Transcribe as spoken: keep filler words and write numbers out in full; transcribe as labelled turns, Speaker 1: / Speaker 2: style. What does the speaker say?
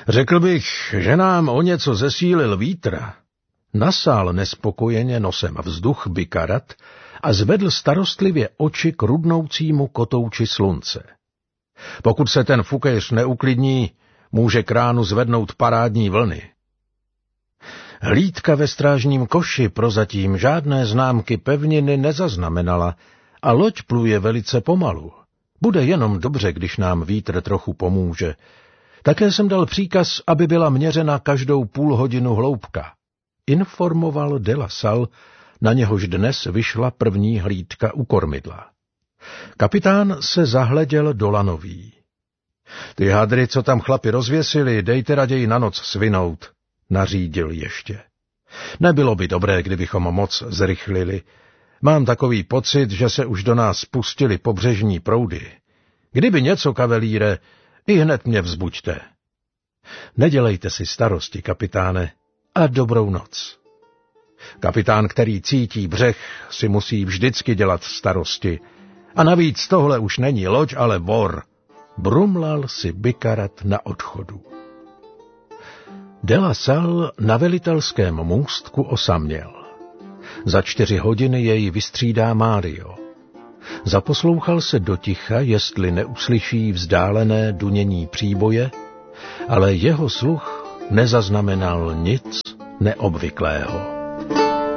Speaker 1: Řekl bych, že nám o něco zesílil vítr. Nasál nespokojeně nosem vzduch Bikarat a zvedl starostlivě oči k rudnoucímu kotouči slunce. Pokud se ten fukéř neuklidní, může k ránu zvednout parádní vlny. Hlídka ve strážním koši prozatím žádné známky pevniny nezaznamenala a loď pluje velice pomalu. Bude jenom dobře, když nám vítr trochu pomůže. Také jsem dal příkaz, aby byla měřena každou půl hodinu hloubka. Informoval de la Salle, na něhož dnes vyšla první hlídka u kormidla. Kapitán se zahleděl do lanový. Ty hadry, co tam chlapi rozvěsili, dejte raději na noc svinout, nařídil ještě. Nebylo by dobré, kdybychom moc zrychlili. Mám takový pocit, že se už do nás pustili pobřežní proudy. Kdyby něco, kavelíre, i hned mě vzbuďte. Nedělejte si starosti, kapitáne, a dobrou noc. Kapitán, který cítí břeh, si musí vždycky dělat starosti. A navíc tohle už není loď, ale vor. Brumlal si Bikarat na odchodu. De la Salle na velitelském můstku osaměl. Za čtyři hodiny jej vystřídá Mário. Zaposlouchal se do ticha, jestli neuslyší vzdálené dunění příboje, ale jeho sluch nezaznamenal nic neobvyklého.